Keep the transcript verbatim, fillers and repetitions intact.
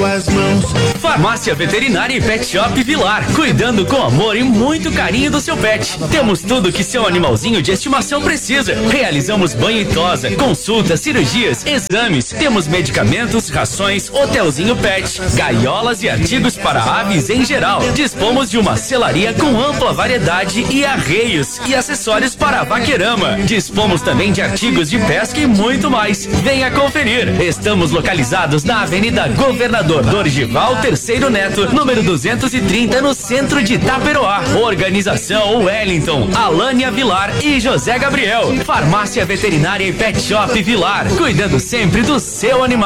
as mãos. Farmácia Veterinária e Pet Shop Vilar, cuidando com amor e muito carinho do seu pet. Temos tudo que seu animalzinho de estimação precisa. Realizamos banho e tosa, consultas, cirurgias, exames. Temos medicamentos, rações, hotelzinho pet, gaiolas e artigos para aves em geral. Dispomos de uma selaria com ampla variedade e arreios e acessórios para a vaqueirama. Dispomos também de artigos de pesca e muito mais. Venha conferir. Estamos localizados na Avenida Governador Dorgival Terceiro Neto, número duzentos e trinta, no centro de Itaperoá. Organização Wellington, Alânia Vilar e José Gabriel. Farmácia Veterinária e Pet Shop Vilar, cuidando sempre do seu animal.